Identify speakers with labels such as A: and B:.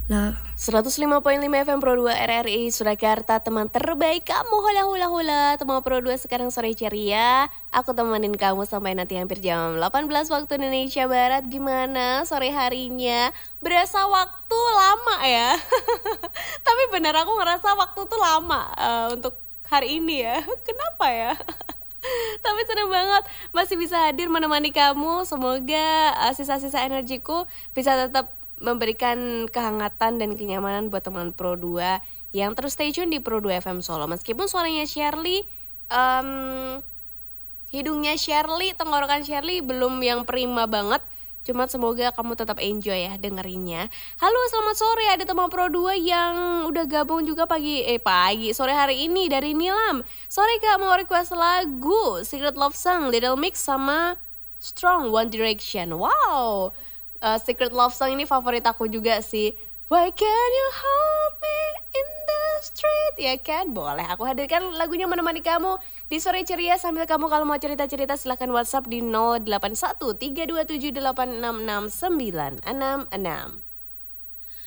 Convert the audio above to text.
A: Lah,
B: 105.5 FM Pro 2 RRI Surakarta, teman terbaik kamu. Hula hula hula, teman Pro 2 sekarang sore ceria. Aku temenin kamu sampai nanti hampir jam 18 waktu Indonesia Barat. Gimana sore harinya? Berasa waktu lama ya. Tapi benar aku ngerasa waktu tuh lama untuk hari ini ya. Kenapa ya? Tapi seneng banget masih bisa hadir menemani kamu. Semoga sisa-sisa energiku bisa tetap memberikan kehangatan dan kenyamanan buat teman Pro 2 yang terus stay tune di Pro 2 FM Solo. Meskipun suaranya Shirley, hidungnya Shirley, tenggorokan Shirley belum yang prima banget. Cuma semoga kamu tetap enjoy ya dengerinnya. Halo, selamat sore, ada teman Pro 2 yang udah gabung juga pagi sore hari ini dari Nilam. Sore Kak, mau request lagu Secret Love Song, Little Mix sama Strong One Direction. Wow, Secret Love Song ini favorit aku juga sih. Why can't you hold me in the street? Ya kan, boleh aku hadirkan lagunya menemani kamu di sore ceria. Sambil kamu kalau mau cerita-cerita silahkan WhatsApp di 081327866966.